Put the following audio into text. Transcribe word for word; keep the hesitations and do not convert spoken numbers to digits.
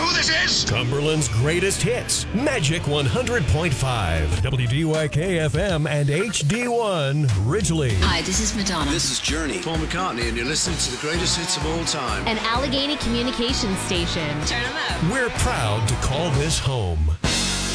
who this is? Cumberland's greatest hits. Magic one hundred point five. W D Y K F M and H D one, Ridgely. Hi, this is Madonna. This is Journey. Paul McCartney, and you're listening to the greatest hits of all time. An Allegheny Communications station. Turn them up. We're proud to call this home.